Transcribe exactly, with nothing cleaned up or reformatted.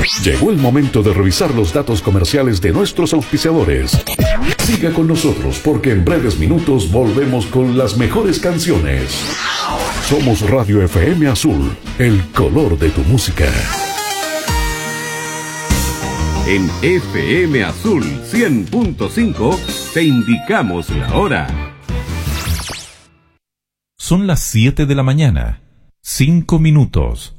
Llegó el momento de revisar los datos comerciales de nuestros auspiciadores. Siga con nosotros porque en breves minutos volvemos con las mejores canciones. Somos Radio F M Azul, el color de tu música. En F M Azul cien punto cinco te indicamos la hora. Son las siete de la mañana, cinco minutos.